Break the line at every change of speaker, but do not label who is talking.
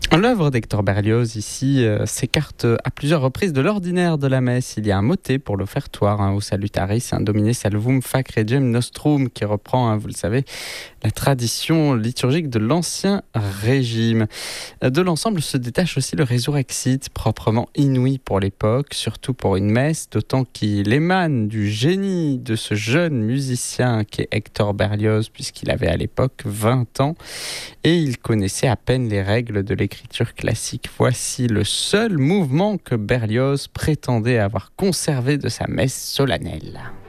L'œuvre d'Hector Berlioz ici s'écarte à plusieurs reprises de l'ordinaire de la messe. Il y a un motet pour l'offertoire au Salutaris, un Domine Salvum Fac Regem Nostrum qui reprend, vous le savez, la tradition liturgique de l'Ancien Régime. De l'ensemble se détache aussi le Resurrexit, proprement inouï pour l'époque, surtout pour une messe, d'autant qu'il émane du génie de ce jeune musicien qui est Hector Berlioz, puisqu'il avait à l'époque 20 ans et il connaissait à peine les règles de l'écriture classique. Voici le seul mouvement que Berlioz prétendait avoir conservé de sa messe solennelle.